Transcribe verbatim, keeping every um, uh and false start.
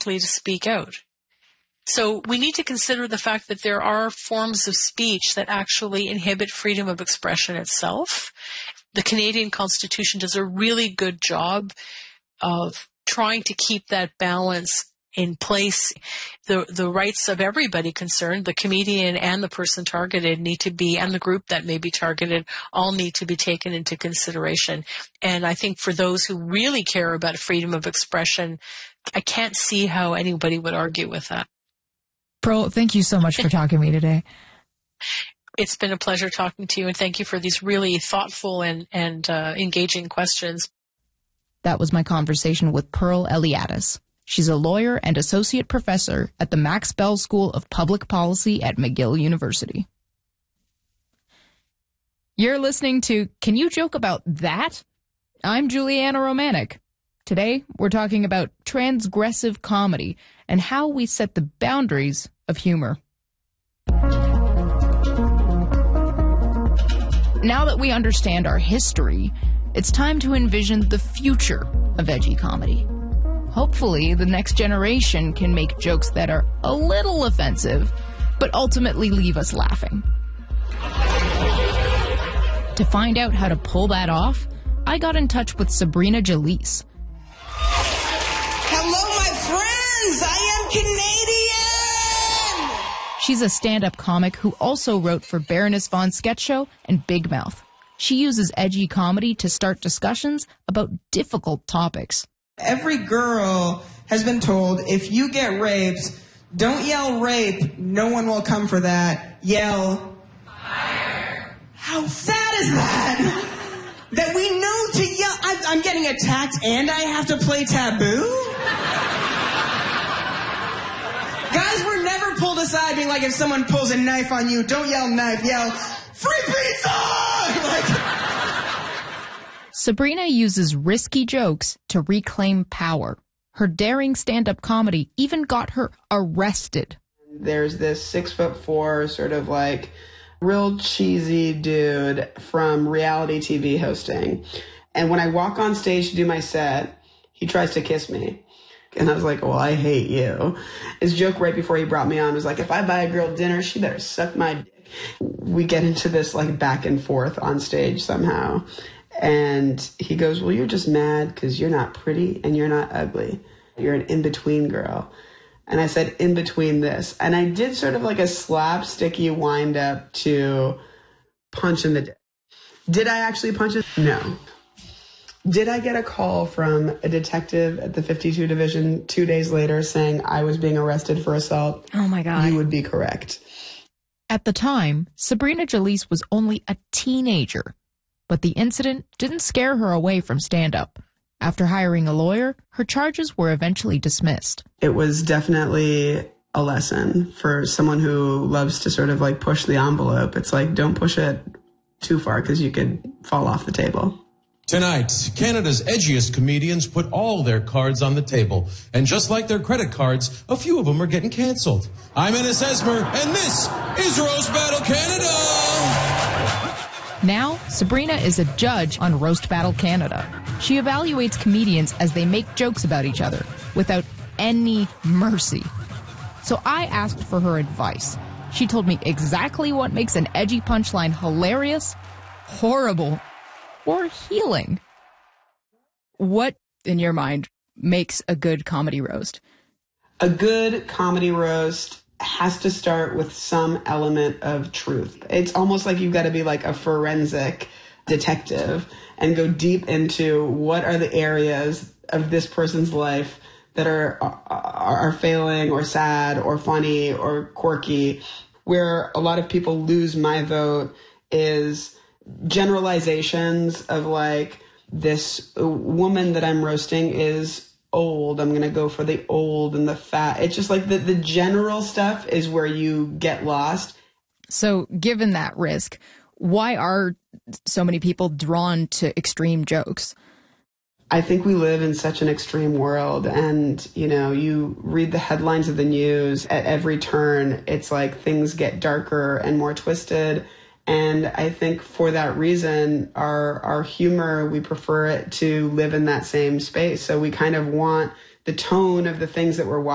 likely to speak out. So we need to consider the fact that there are forms of speech that actually inhibit freedom of expression itself. The Canadian Constitution does a really good job of trying to keep that balance in place. The the rights of everybody concerned, the comedian and the person targeted, need to be, and the group that may be targeted, all need to be taken into consideration. And I think for those who really care about freedom of expression, I can't see how anybody would argue with that. Pearl, thank you so much for talking to me today. It's been a pleasure talking to you, and thank you for these really thoughtful and, and uh, engaging questions. That was my conversation with Pearl Eliadis. She's a lawyer and associate professor at the Max Bell School of Public Policy at McGill University. You're listening to Can You Joke About That? I'm Juliana Romanek. Today, we're talking about transgressive comedy and how we set the boundaries of humor. Now that we understand our history, it's time to envision the future of edgy comedy. Hopefully, the next generation can make jokes that are a little offensive, but ultimately leave us laughing. To find out how to pull that off, I got in touch with Sabrina Jalise. Hello, my friends! I am Canadian! She's a stand-up comic who also wrote for Baroness Von Sketch Show and Big Mouth. She uses edgy comedy to start discussions about difficult topics. Every girl has been told, if you get raped, don't yell rape, no one will come for that. Yell fire. How sad is that? That we know to yell. I'm, I'm getting attacked and I have to play taboo? Guys were never pulled aside being like, if someone pulls a knife on you, don't yell knife, yell free pizza! Like... Sabrina uses risky jokes to reclaim power. Her daring stand-up comedy even got her arrested. There's this six foot four sort of like real cheesy dude from reality T V hosting. And when I walk on stage to do my set, he tries to kiss me. And I was like, well, I hate you. His joke right before he brought me on was like, if I buy a girl dinner, she better suck my dick. We get into this like back and forth on stage somehow. And he goes, well, you're just mad because you're not pretty and you're not ugly. You're an in-between girl. And I said, in between this. And I did sort of like a slapsticky wind up to punch in the dick. Did I actually punch it? No. Did I get a call from a detective at the fifty-two Division two days later saying I was being arrested for assault? Oh, my God. You would be correct. At the time, Sabrina Jalise was only a teenager. But the incident didn't scare her away from stand-up. After hiring a lawyer, her charges were eventually dismissed. It was definitely a lesson for someone who loves to sort of like push the envelope. It's like, don't push it too far because you could fall off the table. Tonight, Canada's edgiest comedians put all their cards on the table. And just like their credit cards, a few of them are getting canceled. I'm Ennis Esmer, and this is Roast Battle Canada! Now, Sabrina is a judge on Roast Battle Canada. She evaluates comedians as they make jokes about each other, without any mercy. So I asked for her advice. She told me exactly what makes an edgy punchline hilarious, horrible, or healing. What, in your mind, makes a good comedy roast? A good comedy roast has to start with some element of truth. It's almost like you've got to be like a forensic detective and go deep into what are the areas of this person's life that are are, are failing or sad or funny or quirky. Where a lot of people lose my vote is generalizations of like, this woman that I'm roasting is old. I'm going to go for the old and the fat. It's just like the, the general stuff is where you get lost. So given that risk, why are so many people drawn to extreme jokes? I think we live in such an extreme world, and, you know, you read the headlines of the news at every turn. It's like things get darker and more twisted. And I think for that reason, our our humor, we prefer it to live in that same space. So we kind of want the tone of the things that we're watching